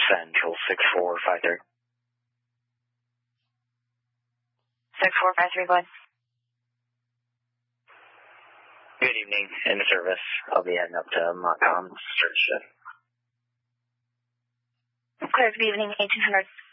Central 6453. 6453, go ahead. Good evening, in service. I'll be heading up to Montcalm, search shift. Clear, good evening, 1800.